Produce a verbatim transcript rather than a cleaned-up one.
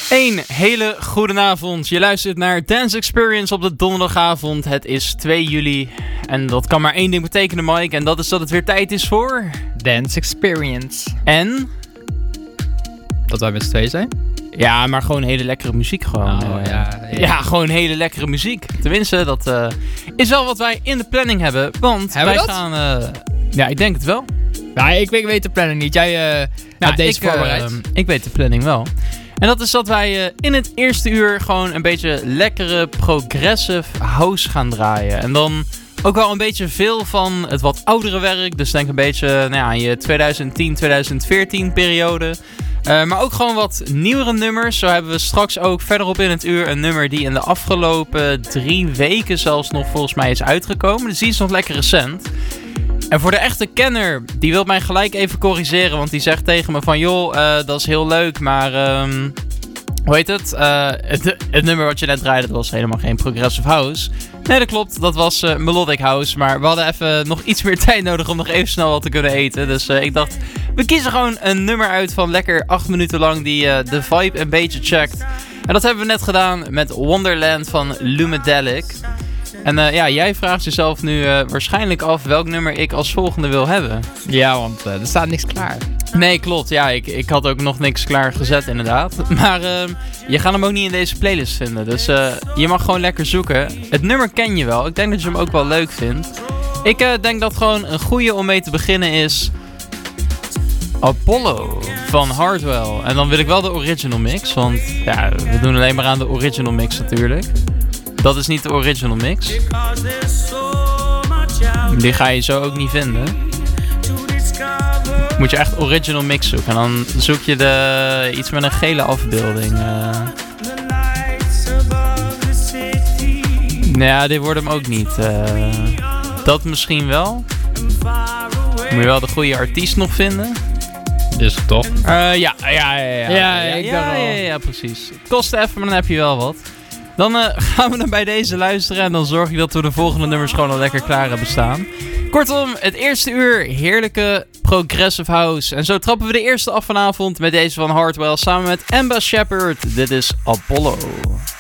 Een hele goede avond. Je luistert naar Dance Experience op de donderdagavond. Het is twee juli en dat kan maar één ding betekenen, Mike. En dat is dat het weer tijd is voor... Dance Experience. En? Dat wij met z'n tweeën zijn? Ja, maar gewoon hele lekkere muziek gewoon. Oh, uh, ja, ja. ja, gewoon hele lekkere muziek. Tenminste, dat uh, is wel wat wij in de planning hebben. Want hebben wij we dat? gaan... Uh, ja, ik denk het wel. Ja, ik weet, ik weet de planning niet. Jij uh, nou, hebt deze ik, voorbereid. Uh, ik weet de planning wel. En dat is dat wij uh, in het eerste uur gewoon een beetje lekkere progressive house gaan draaien. En dan ook wel een beetje veel van het wat oudere werk. Dus denk een beetje nou ja, aan je twintig tien, twintig veertien periode. Uh, maar ook gewoon wat nieuwere nummers. Zo hebben we straks ook verderop in het uur een nummer die in de afgelopen drie weken zelfs nog volgens mij is uitgekomen. Dus die is nog lekker recent. En voor de echte kenner, die wil mij gelijk even corrigeren. Want die zegt tegen me van, joh, uh, dat is heel leuk, maar... Um, hoe heet het? Uh, het? Het nummer wat je net draaide, dat was helemaal geen progressive house. Nee, dat klopt. Dat was uh, melodic house. Maar we hadden even nog iets meer tijd nodig om nog even snel wat te kunnen eten. Dus uh, ik dacht, we kiezen gewoon een nummer uit van lekker acht minuten lang die uh, de vibe een beetje checkt. En dat hebben we net gedaan met Wonderland van Lumedelic. En uh, ja, jij vraagt jezelf nu uh, waarschijnlijk af welk nummer ik als volgende wil hebben. Ja, want uh, er staat niks klaar. Nee, klopt. Ja, ik, ik had ook nog niks klaargezet inderdaad. Maar uh, je gaat hem ook niet in deze playlist vinden. Dus uh, je mag gewoon lekker zoeken. Het nummer ken je wel. Ik denk dat je hem ook wel leuk vindt. Ik uh, denk dat gewoon een goede om mee te beginnen is... Apollo van Hardwell. En dan wil ik wel de original mix. Want ja, we doen alleen maar aan de original mix natuurlijk. Dat is niet de original mix. Die ga je zo ook niet vinden. Moet je echt original mix zoeken. En dan zoek je de, iets met een gele afbeelding. Uh. Nou ja, dit wordt hem ook niet. Uh. Dat misschien wel. Moet je wel de goede artiest nog vinden. Dus toch? Uh, ja, ja, ja, ja. Ja, ja, ik ja, dacht al. ja, ja, precies. Het kost even, maar dan heb je wel wat. Dan uh, gaan we er bij deze luisteren en dan zorg ik dat we de volgende nummers gewoon al lekker klaar hebben staan. Kortom, het eerste uur heerlijke progressive house. En zo trappen we de eerste af vanavond met deze van Hardwell samen met Amba Shepherd. Dit is Apollo.